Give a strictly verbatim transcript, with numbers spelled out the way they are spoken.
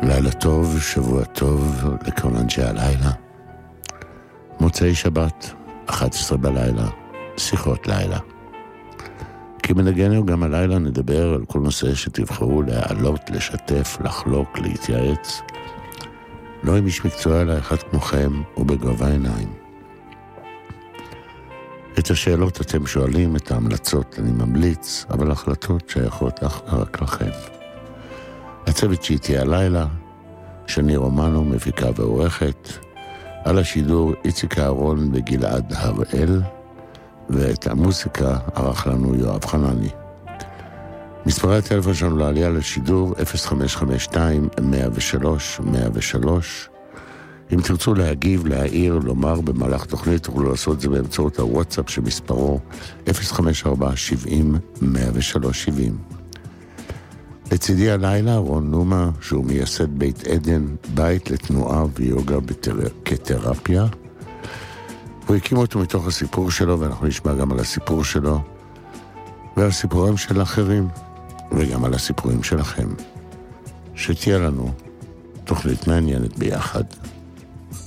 לילה טוב, שבוע טוב לכל אנשי הלילה. מוצאי שבת, אחת עשרה בלילה, שיחות לילה. כי מנגננו גם הלילה נדבר על כל נושא שתבחרו להעלות, לשתף, לחלוק, להתייעץ. לא עם איש מקצוע אלא אחד כמוכם ובגובה עיניים. את השאלות אתם שואלים, את ההמלצות אני ממליץ, אבל החלטות שייכות רק לכם. הצוות שאיתי הלילה, שני רומנו, מפיקה ועורכת, על השידור איציק אהרון וגלעד הראל, ואת המוסיקה ערך לנו יואב חנני. מספרי הטלפון שלנו לעלייה לשידור אפס חמש חמש שתיים מאה ושלוש מאה ושלוש. אם תרצו להגיב, להעיר, לומר במהלך תוכנית, תוכלו לעשות את זה באמצעות הוואטסאפ שמספרו אפס חמש ארבע שבעים מאה ושלוש שבעים. לצידי הלילה רון נומה, שהוא מייסד בית עדן, בית לתנועה ויוגה בתר... כתרפיה. הוא הקים אותו מתוך הסיפור שלו, ואנחנו נשמע גם על הסיפור שלו, ועל סיפורים של אחרים, וגם על הסיפורים שלכם. שתהיה לנו תוכנית מעניינת ביחד.